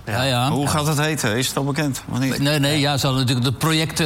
Ja. Hoe gaat het heten? Is het al bekend? Nee, ze hadden natuurlijk het project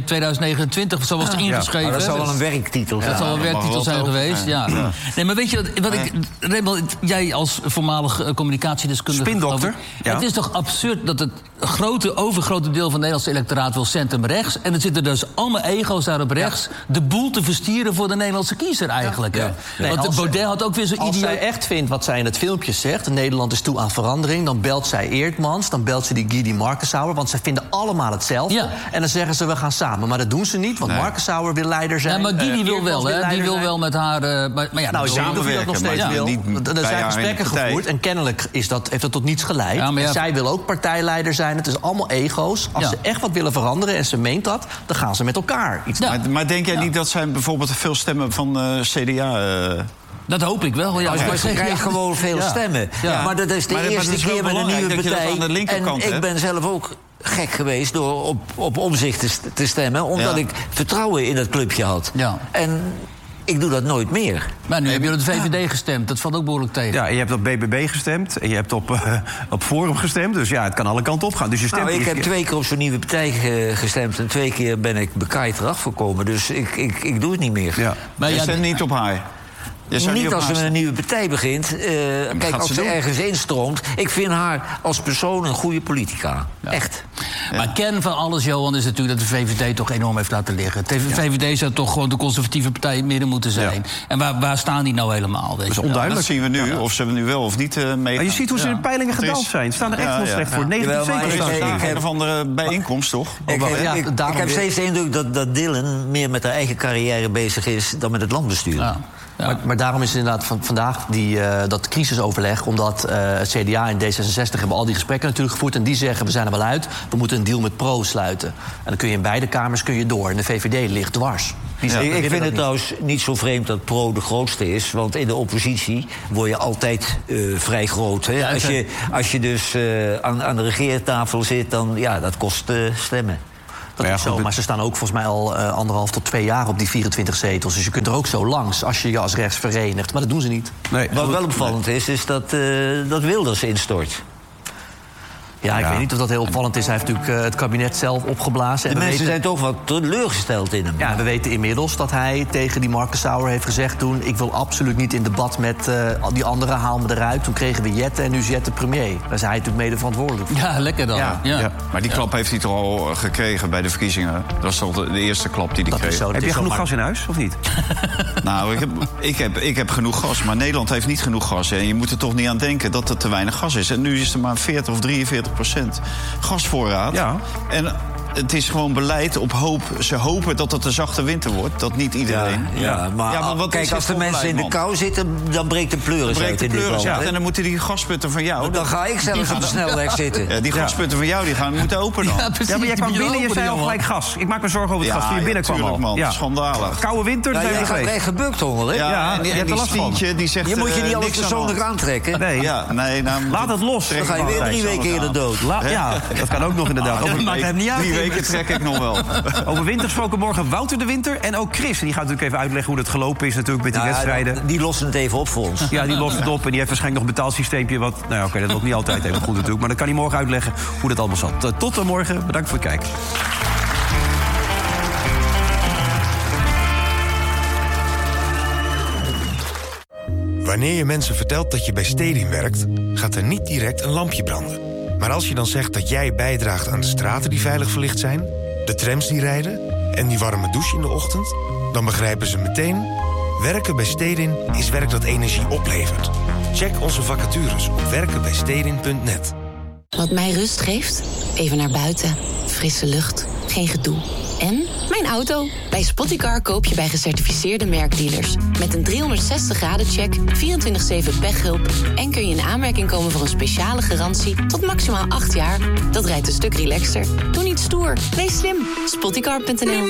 2029, zo was het ingeschreven. Maar dat zal wel een werktitel zijn. Dat zal een werktitel zijn geweest, ja. Nee, maar weet je wat Rebel, jij als voormalig communicatiedeskundige... Spindokter. Ja. Het is toch absurd dat het overgrote deel van het Nederlandse electoraat wil centrum rechts. En er zitten dus allemaal ego's daar op rechts. De boel te verstieren voor de Nederlandse kiezer eigenlijk. Ja. Nee, want Baudet had ook weer zo'n idee. Als zij echt vindt wat zij in het filmpje zegt... Nederland is toe aan verandering, dan belt zij Eertmans... dan belt ze die Guy Markensauer, want zij vinden allemaal hetzelfde. Ja. En dan zeggen ze, we gaan samen. Maar dat doen ze niet, want Markensauer wil leider zijn. Ja, maar Guy wil wel, hè? Die wil wel met haar... maar ja, nou, samenwerken, dat nog steeds wil. Er zijn gesprekken gevoerd en kennelijk heeft dat tot niets geleid. Ja, en zij wil ook partijleider zijn. Het is allemaal ego's. Als ze echt wat willen veranderen en ze meent dat... dan gaan ze met elkaar iets doen. Maar denk jij niet dat zij bijvoorbeeld veel stemmen van CDA... Dat hoop ik wel. Ja, maar ze krijgen gewoon veel stemmen. Ja. Maar dat is de eerste keer met een nieuwe partij. En ik ben zelf ook gek geweest door op Omtzigt te stemmen... omdat ik vertrouwen in dat clubje had. Ja. En ik doe dat nooit meer. Maar nu heb je op de VVD gestemd. Dat valt ook behoorlijk tegen. Ja, je hebt op BBB gestemd. En je hebt op Forum gestemd. Dus ja, het kan alle kanten op gaan. Dus je stemt ik heb 2 keer op zo'n nieuwe partij gestemd. En 2 keer ben ik bekaaid eraf gekomen. Dus ik doe het niet meer. Ja. Maar je stemt niet op haar? Niet als er een nieuwe partij begint. Kijk, als ze ergens instroomt. Ik vind haar als persoon een goede politica. Ja. Echt. Ja. Maar kern van alles, Johan, is natuurlijk dat de VVD toch enorm heeft laten liggen. De VVD zou toch gewoon de conservatieve partij in het midden moeten zijn. Ja. En waar staan die nou helemaal? Dat is onduidelijk. Dat zien we nu, of ze nu wel of niet meegaan. Maar je ziet hoe ze in de peilingen gedaald zijn. Ze staan er echt heel slecht voor. 19 zetels. Een van de bijeenkomst, toch? Ik heb steeds de indruk dat Dylan meer met haar eigen carrière bezig is... dan met het landbestuur. Ja. Ja. Maar daarom is inderdaad vandaag dat crisisoverleg... omdat het CDA en D66 hebben al die gesprekken natuurlijk gevoerd... en die zeggen, we zijn er wel uit, we moeten een deal met Pro sluiten. En dan kun je in beide kamers door. En de VVD ligt dwars. Ik vind het trouwens niet zo vreemd dat Pro de grootste is... want in de oppositie word je altijd vrij groot. Hè? Als je dus aan de regeertafel zit, dan dat kost stemmen. Dat is zo, maar ze staan ook volgens mij al 1,5 tot 2 jaar op die 24 zetels. Dus je kunt er ook zo langs als je je als rechts verenigt. Maar dat doen ze niet. Nee. Wat wel opvallend is dat Wilders instort. Ja, ik weet niet of dat heel opvallend is. Hij heeft natuurlijk het kabinet zelf opgeblazen. De mensen zijn toch wat teleurgesteld in hem. Ja, we weten inmiddels dat hij tegen die Markensauer heeft gezegd toen... ik wil absoluut niet in debat met die anderen, haal me eruit. Toen kregen we Jette en nu is Jette premier. Daar is hij natuurlijk mede verantwoordelijk voor. Ja, lekker dan. Ja. Maar die klap heeft hij toch al gekregen bij de verkiezingen? Dat was toch de eerste klap die hij kreeg? Heb je genoeg gas in huis, of niet? Nou, ik heb genoeg gas, maar Nederland heeft niet genoeg gas. En je moet er toch niet aan denken dat er te weinig gas is. En nu is er maar 40 of 43% gasvoorraad. Ja. En het is gewoon beleid op hoop. Ze hopen dat het een zachte winter wordt. Dat niet iedereen... Maar wat kijk, als de mensen in de kou zitten... dan breekt de pleuris uit in dit land. Ja. En dan moeten die gasputten van jou... Dan ga ik zelfs op de snelweg zitten. Ja, die gasputten van jou die moeten open dan. Ja, maar jij kwam binnen en je zei al gelijk gas. Ik maak me zorgen over het gas toen je binnenkwam al. Man, schandalig. Koude winter, jij gaat echt gebukt, honger, hè? Ja, en je hebt er last van. Die zegt, je moet je niet alles persoonlijk aantrekken. Nee. Laat het los. Dan ga je weer 3 weken eerder dood. Ja, dat kan ook nog inderdaad. Dat maakt hem niet uit. 3 weken trek ik nog wel. Over winter gesproken morgen Wouter de Winter en ook Chris. En die gaat natuurlijk even uitleggen hoe dat gelopen is natuurlijk met die wedstrijden. Die lossen het even op voor ons. Ja, die lost het op en die heeft waarschijnlijk nog een betaalsysteempje. Wat, dat loopt niet altijd even goed natuurlijk. Maar dan kan hij morgen uitleggen hoe dat allemaal zat. Tot morgen. Bedankt voor het kijken. Wanneer je mensen vertelt dat je bij Stedin werkt, gaat er niet direct een lampje branden. Maar als je dan zegt dat jij bijdraagt aan de straten die veilig verlicht zijn, de trams die rijden en die warme douche in de ochtend, dan begrijpen ze meteen: werken bij Stedin is werk dat energie oplevert. Check onze vacatures op werkenbijstedin.net. Wat mij rust geeft? Even naar buiten. Frisse lucht. Geen gedoe. En mijn auto. Bij Spottycar koop je bij gecertificeerde merkdealers. Met een 360-graden-check, 24/7 pechhulp... en kun je in aanmerking komen voor een speciale garantie tot maximaal 8 jaar. Dat rijdt een stuk relaxter. Doe niet stoer. Wees slim. Spottycar.nl.